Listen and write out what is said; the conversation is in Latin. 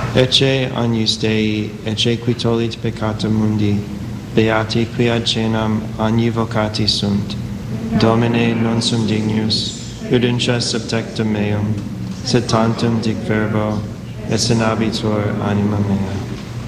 Ecce agnus Dei, ecce qui tollit peccatum mundi, beati qui ad cenam agni vocati sunt. Domine, non sum dignus, udentia subtectum meum, sed tantum dic verbo, et senabitur anima mea.